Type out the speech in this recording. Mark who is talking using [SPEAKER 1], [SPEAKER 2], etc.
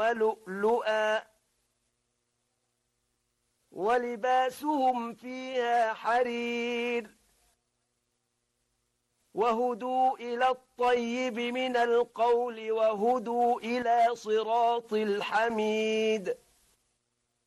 [SPEAKER 1] ولؤلؤا ولباسهم فيها حرير وهدوا إلى الطيب من القول وهدوا إلى صراط الحميد